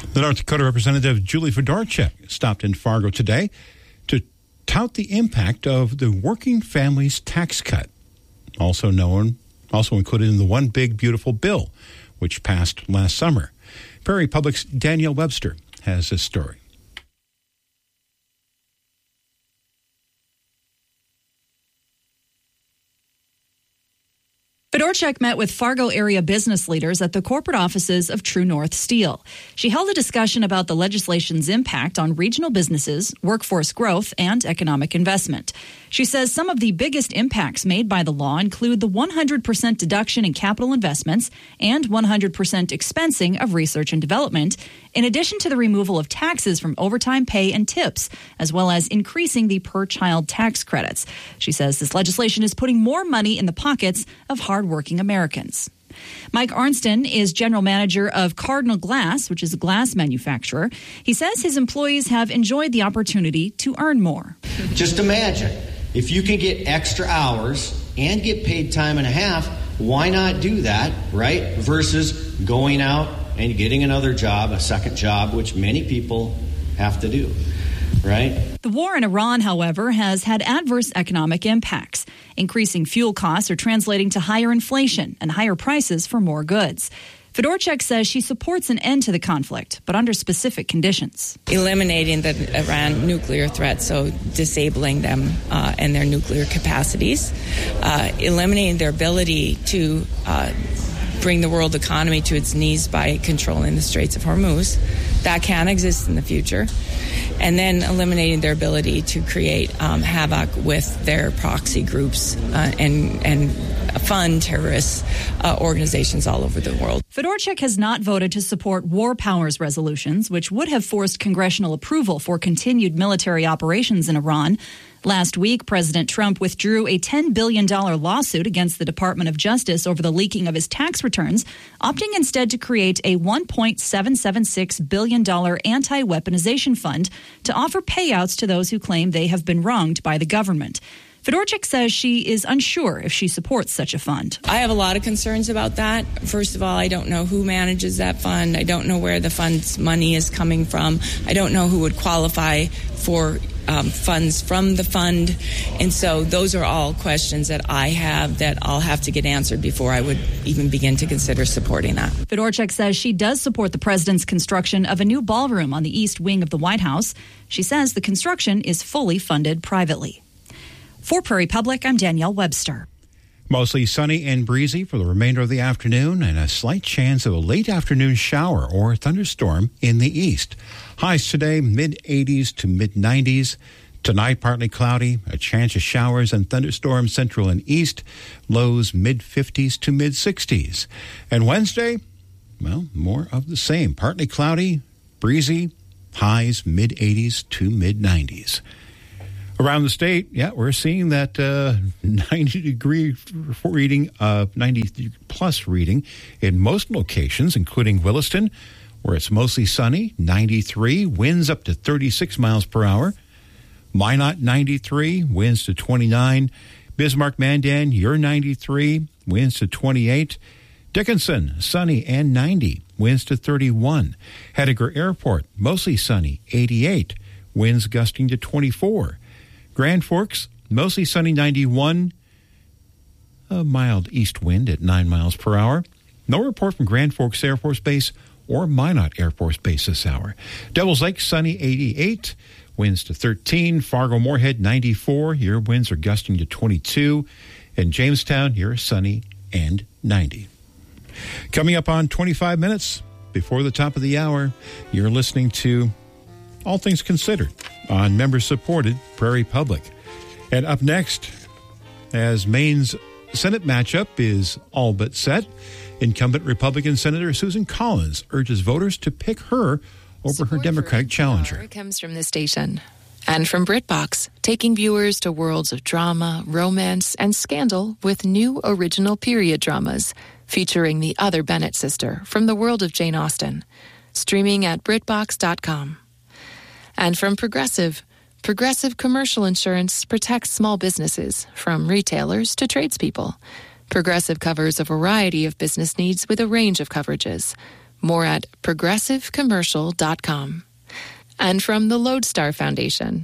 The North Dakota Representative Julie Fedorchak stopped in Fargo today to tout the impact of the Working Families Tax Cut, also included in the One Big Beautiful Bill, which passed last summer. Prairie Public's Danielle Webster has this story. Fedorchak met with Fargo area business leaders at the corporate offices of True North Steel. She held a discussion about the legislation's impact on regional businesses, workforce growth, and economic investment. She says some of the biggest impacts made by the law include the 100% deduction in capital investments and 100% expensing of research and development, in addition to the removal of taxes from overtime pay and tips, as well as increasing the per-child tax credits. She says this legislation is putting more money in the pockets of hardworking Americans. Mike Arnston is general manager of Cardinal Glass, which is a glass manufacturer. He says his employees have enjoyed the opportunity to earn more. Just imagine, if you can get extra hours and get paid time and a half, why not do that, right? Versus going out and getting another job, a second job, which many people have to do, right? The war in Iran, however, has had adverse economic impacts. Increasing fuel costs are translating to higher inflation and higher prices for more goods. Fedorchak says she supports an end to the conflict, but under specific conditions. Eliminating the Iran nuclear threat, so disabling them and their nuclear capacities, eliminating their ability to bring the world economy to its knees by controlling the Straits of Hormuz. That can exist in the future. And then eliminating their ability to create havoc with their proxy groups and fund terrorist organizations all over the world. Fedorchak has not voted to support war powers resolutions, which would have forced congressional approval for continued military operations in Iran. Last week, President Trump withdrew a $10 billion lawsuit against the Department of Justice over the leaking of his tax returns, opting instead to create a $1.776 billion anti-weaponization fund to offer payouts to those who claim they have been wronged by the government. Fedorchak says she is unsure if she supports such a fund. I have a lot of concerns about that. First of all, I don't know who manages that fund. I don't know where the fund's money is coming from. I don't know who would qualify for funds from the fund. And so those are all questions that I have that I'll have to get answered before I would even begin to consider supporting that. Fedorchak says she does support the president's construction of a new ballroom on the east wing of the White House. She says the construction is fully funded privately. For Prairie Public, I'm Danielle Webster. Mostly sunny and breezy for the remainder of the afternoon and a slight chance of a late afternoon shower or thunderstorm in the east. Highs today, mid-80s to mid-90s. Tonight, partly cloudy, a chance of showers and thunderstorms central and east. Lows mid-50s to mid-60s. And Wednesday, well, more of the same. Partly cloudy, breezy, highs mid-80s to mid-90s. Around the state, we're seeing that 90-degree reading, 90-plus reading in most locations, including Williston, where it's mostly sunny, 93, winds up to 36 miles per hour. Minot, 93, winds to 29. Bismarck-Mandan, you're 93, winds to 28. Dickinson, sunny and 90, winds to 31. Heidegger Airport, mostly sunny, 88, winds gusting to 24. Grand Forks, mostly sunny, 91, a mild east wind at 9 miles per hour. No report from Grand Forks Air Force Base or Minot Air Force Base this hour. Devils Lake, sunny, 88, winds to 13. Fargo-Moorhead, 94, your winds are gusting to 22. And Jamestown, you're sunny and 90. Coming up on 25 minutes before the top of the hour, you're listening to All Things Considered on member-supported Prairie Public. And up next, as Maine's Senate matchup is all but set, incumbent Republican Senator Susan Collins urges voters to pick her over her Democratic challenger. It comes from this station and from BritBox, taking viewers to worlds of drama, romance, and scandal with new original period dramas featuring the other Bennett sister from the world of Jane Austen. Streaming at BritBox.com. And from Progressive Commercial Insurance protects small businesses, from retailers to tradespeople. Progressive covers a variety of business needs with a range of coverages. More at progressivecommercial.com. And from the Lodestar Foundation.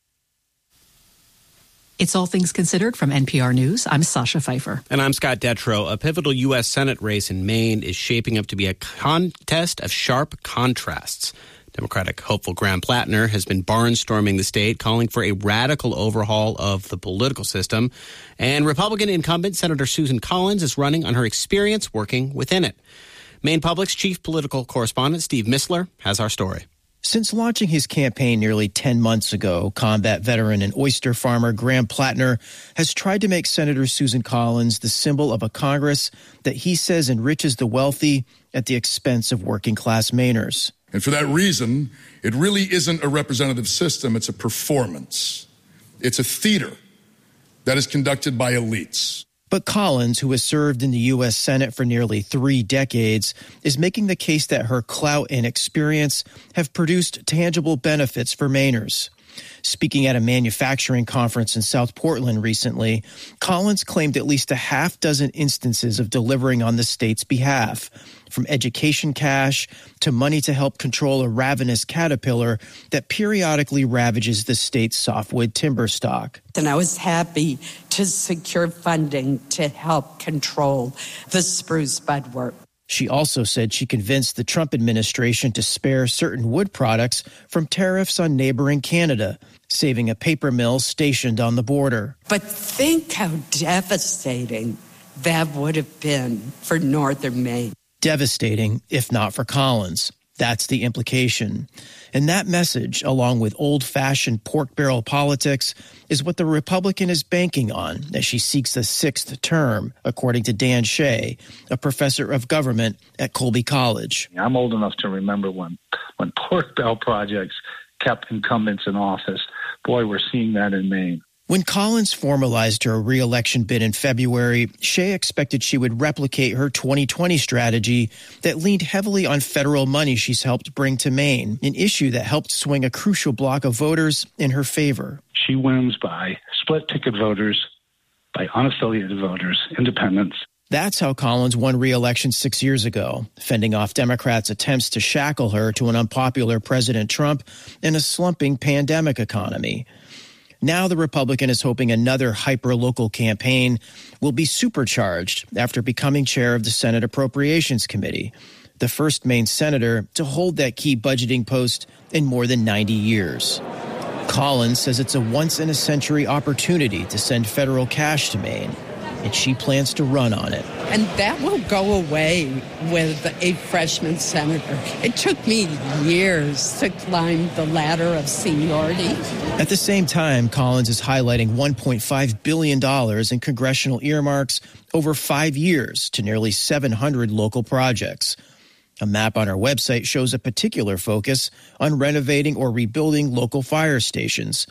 It's All Things Considered from NPR News. I'm Sasha Pfeiffer. And I'm Scott Detrow. A pivotal U.S. Senate race in Maine is shaping up to be a contest of sharp contrasts. Democratic hopeful Graham Plattner has been barnstorming the state, calling for a radical overhaul of the political system. And Republican incumbent Senator Susan Collins is running on her experience working within it. Maine Public's chief political correspondent Steve Missler has our story. Since launching his campaign nearly 10 months ago, combat veteran and oyster farmer Graham Plattner has tried to make Senator Susan Collins the symbol of a Congress that he says enriches the wealthy at the expense of working-class Mainers. And for that reason, it really isn't a representative system, it's a performance. It's a theater that is conducted by elites. But Collins, who has served in the U.S. Senate for nearly 3 decades, is making the case that her clout and experience have produced tangible benefits for Mainers. Speaking at a manufacturing conference in South Portland recently, Collins claimed at least a half dozen instances of delivering on the state's behalf, from education cash to money to help control a ravenous caterpillar that periodically ravages the state's softwood timber stock. And I was happy to secure funding to help control the spruce budworm. She also said she convinced the Trump administration to spare certain wood products from tariffs on neighboring Canada, saving a paper mill stationed on the border. But think how devastating that would have been for northern Maine. Devastating, if not for Collins. That's the implication. And that message, along with old-fashioned pork barrel politics, is what the Republican is banking on as she seeks a 6th term, according to Dan Shea, a professor of government at Colby College. I'm old enough to remember when pork barrel projects kept incumbents in office. Boy, we're seeing that in Maine. When Collins formalized her re-election bid in February, Shea expected she would replicate her 2020 strategy that leaned heavily on federal money she's helped bring to Maine, an issue that helped swing a crucial block of voters in her favor. She wins by split-ticket voters, by unaffiliated voters, independents. That's how Collins won re-election 6 years ago, fending off Democrats' attempts to shackle her to an unpopular President Trump and a slumping pandemic economy. Now the Republican is hoping another hyper-local campaign will be supercharged after becoming chair of the Senate Appropriations Committee, the first Maine senator to hold that key budgeting post in more than 90 years. Collins says it's a once-in-a-century opportunity to send federal cash to Maine, and she plans to run on it. And that will go away with a freshman senator. It took me years to climb the ladder of seniority. At the same time, Collins is highlighting $1.5 billion in congressional earmarks over 5 years to nearly 700 local projects. A map on her website shows a particular focus on renovating or rebuilding local fire stations,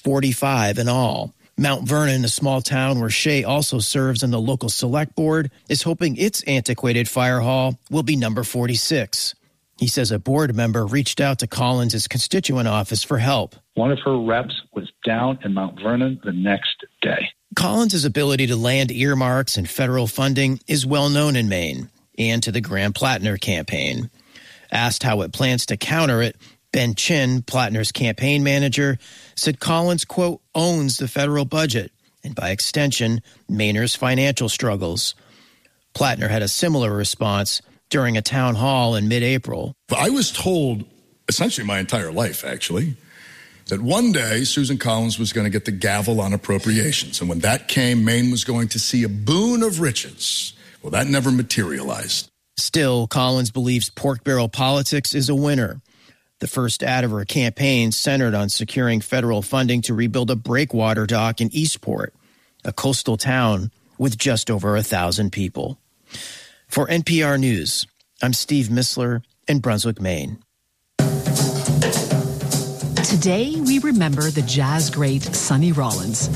45 in all. Mount Vernon, a small town where Shea also serves on the local select board, is hoping its antiquated fire hall will be number 46. He says a board member reached out to Collins' constituent office for help. One of her reps was down in Mount Vernon the next day. Collins' ability to land earmarks and federal funding is well known in Maine and to the Graham Plattner campaign. Asked how it plans to counter it, Ben Chin, Plattner's campaign manager, said Collins, quote, owns the federal budget and, by extension, Mainer's financial struggles. Plattner had a similar response during a town hall in mid-April. I was told, essentially my entire life, actually, that one day Susan Collins was going to get the gavel on appropriations. And when that came, Maine was going to see a boon of riches. Well, that never materialized. Still, Collins believes pork barrel politics is a winner. The first ad of her campaign centered on securing federal funding to rebuild a breakwater dock in Eastport, a coastal town with just over 1,000 people. For NPR News, I'm Steve Missler in Brunswick, Maine. Today, we remember the jazz great Sonny Rollins.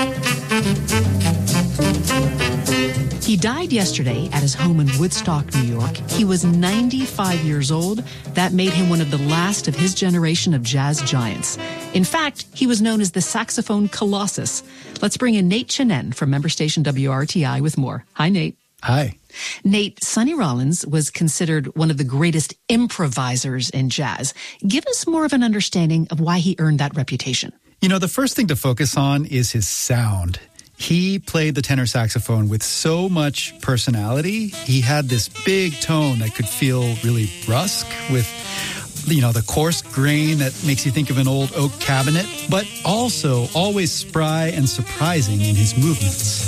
He died yesterday at his home in Woodstock, New York. He was 95 years old. That made him one of the last of his generation of jazz giants. In fact, he was known as the saxophone colossus. Let's bring in Nate Chinen from member station WRTI with more. Hi, Nate. Hi. Nate, Sonny Rollins was considered one of the greatest improvisers in jazz. Give us more of an understanding of why he earned that reputation. You know, the first thing to focus on is his sound. He played the tenor saxophone with so much personality. He had this big tone that could feel really brusque with, you know, the coarse grain that makes you think of an old oak cabinet, but also always spry and surprising in his movements.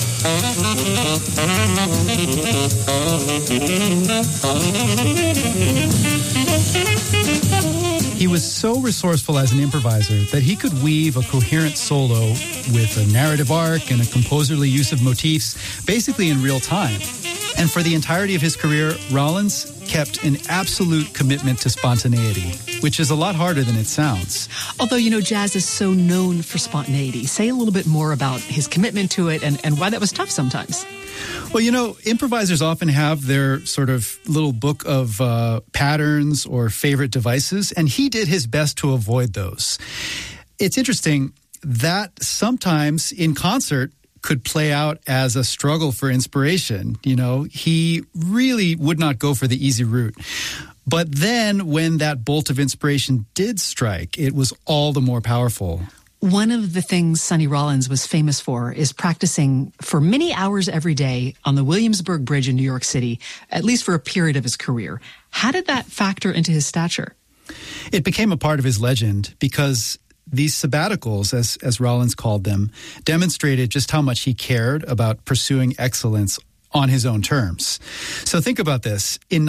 He was so resourceful as an improviser that he could weave a coherent solo with a narrative arc and a composerly use of motifs basically in real time. And for the entirety of his career, Rollins kept an absolute commitment to spontaneity, which is a lot harder than it sounds. Although, you know, jazz is so known for spontaneity. Say a little bit more about his commitment to it and why that was tough sometimes. Well, you know, improvisers often have their sort of little book of patterns or favorite devices, and he did his best to avoid those. It's interesting that sometimes in concert could play out as a struggle for inspiration. You know, he really would not go for the easy route. But then when that bolt of inspiration did strike, it was all the more powerful. One of the things Sonny Rollins was famous for is practicing for many hours every day on the Williamsburg Bridge in New York City, at least for a period of his career. How did that factor into his stature? It became a part of his legend because these sabbaticals, as Rollins called them, demonstrated just how much he cared about pursuing excellence on his own terms. So think about this. In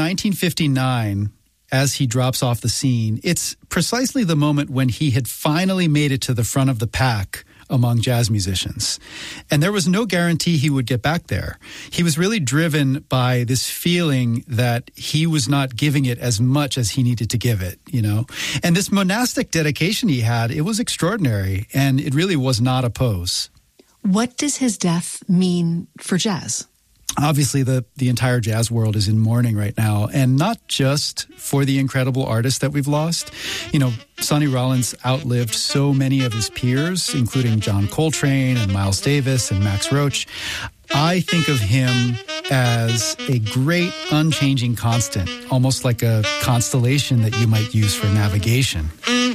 1959, as he drops off the scene, it's precisely the moment when he had finally made it to the front of the pack among jazz musicians. And there was no guarantee he would get back there. He was really driven by this feeling that he was not giving it as much as he needed to give it, you know. And this monastic dedication he had, it was extraordinary, and it really was not a pose. What does his death mean for jazz? Obviously, the entire jazz world is in mourning right now, and not just for the incredible artists that we've lost. You know, Sonny Rollins outlived so many of his peers, including John Coltrane and Miles Davis and Max Roach. I think of him as a great unchanging constant, almost like a constellation that you might use for navigation.